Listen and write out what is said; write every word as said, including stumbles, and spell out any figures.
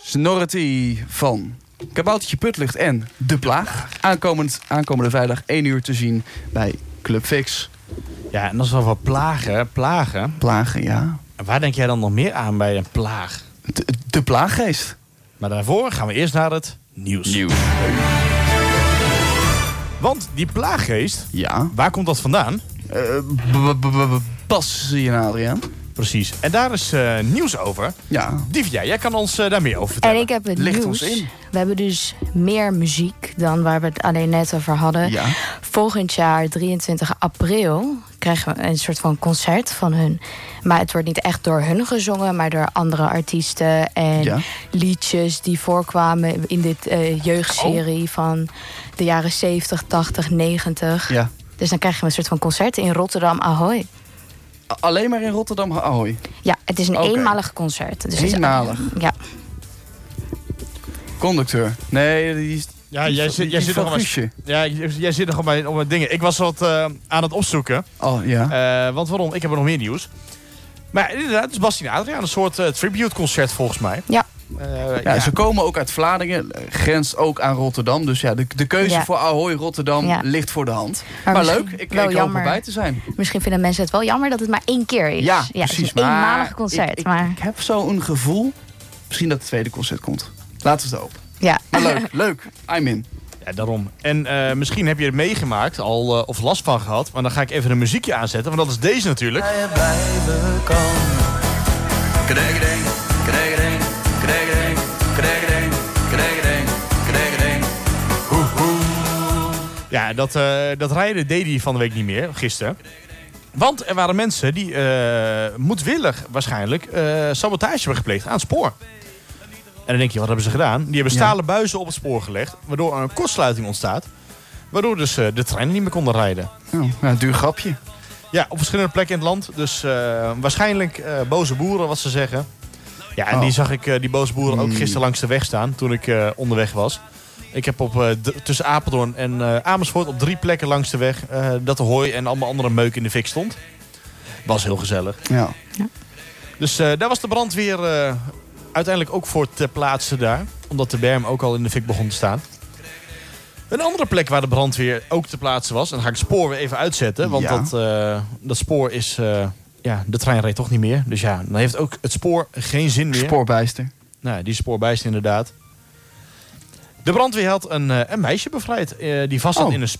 Snorrety van Kaboutertje Putlucht en De Plaag. Aankomend, aankomende vrijdag één uur te zien bij Club Fix. Ja, en dat is wel wat plagen. Plagen. Plagen, ja. En waar denk jij dan nog meer aan bij een plaag? De, de Plaaggeest. Maar daarvoor gaan we eerst naar het nieuws. Nieuws. Want die plaaggeest, Ja. waar komt dat vandaan? Uh, b- b- b- Bas, zie je nou, Adriaan? Precies. En daar is uh, nieuws over. Ja. Divya, jij kan ons uh, daar meer over vertellen. En ik heb het Licht nieuws. ons in. We hebben dus meer muziek dan waar we het alleen net over hadden. Ja. Volgend jaar, drieëntwintig april, krijgen we een soort van concert van hun. Maar het wordt niet echt door hun gezongen, maar door andere artiesten. En Ja. liedjes die voorkwamen in dit uh, jeugdserie Oh. van de jaren zeventig, tachtig, negentig. Ja. Dus dan krijgen we een soort van concert in Rotterdam Ahoy. A- Alleen maar in Rotterdam Ahoy. Ja, het is een Oké. eenmalig concert. Dus het is- Eenmalig? ja. Conducteur. Nee, die is... Ja, die jij is- zit, die jij is zit van nog maar, Guusje. ja, jij zit nog maar op mijn dingen. Ik was wat uh, aan het opzoeken. Oh, ja. Uh, want waarom? Ik heb er nog meer nieuws. Maar inderdaad, het is Bastien Adriaan. Een soort uh, tribute-concert volgens mij. Ja. Uh, Ja, ja. ze komen ook uit Vlaardingen, eh, grenst ook aan Rotterdam. Dus ja, de, de keuze Ja. voor Ahoy Rotterdam Ja. ligt voor de hand. Maar Maar, misschien leuk, ik, ik wel hoop jammer. erbij te zijn. Misschien vinden mensen het wel jammer dat het maar één keer is. Ja, het precies. is een maar eenmalig concert. Ik, ik, maar ik heb zo'n gevoel, misschien dat het tweede concert komt. Laten we het hopen. ja. Maar leuk, leuk. I'm in. Ja, daarom. En uh, misschien heb je het meegemaakt al uh, of last van gehad. Maar dan ga ik even een muziekje aanzetten. Want dat is deze natuurlijk. je blijven kan. Kregeding, kregeding, kregeding, kregeding, kregeding, kregeding. Hoe hoe. Ja, dat, uh, dat rijden deed hij van de week niet meer, gisteren. Want er waren mensen die uh, moedwillig waarschijnlijk uh, sabotage hebben gepleegd aan het spoor. En dan denk je, wat hebben ze gedaan? Die hebben stalen Ja. buizen op het spoor gelegd. Waardoor er een kortsluiting ontstaat. Waardoor dus uh, de treinen niet meer konden rijden. Oh, ja, een duur grapje. Ja, op verschillende plekken in het land. Dus uh, waarschijnlijk uh, boze boeren, wat ze zeggen. Ja, en Oh. die zag ik, uh, die boze boeren, ook Mm. gisteren langs de weg staan. Toen ik uh, onderweg was. Ik heb op, uh, d- tussen Apeldoorn en uh, Amersfoort op drie plekken langs de weg uh, dat de hooi en allemaal andere meuk in de fik stond. Was heel gezellig. Ja. Dus uh, daar was de brandweer uh, uiteindelijk ook voor ter plaatse daar. Omdat de berm ook al in de fik begon te staan. Een andere plek waar de brandweer ook ter plaatse was. En dan ga ik het spoor weer even uitzetten. Want Ja. dat, uh, dat spoor is... Uh, ja, de trein reed toch niet meer. Dus ja, dan heeft ook het spoor geen zin meer. Spoorbijster. Nou, die spoorbijster inderdaad. De brandweer had een, uh, een meisje bevrijd. Uh, die vast zat Oh. in een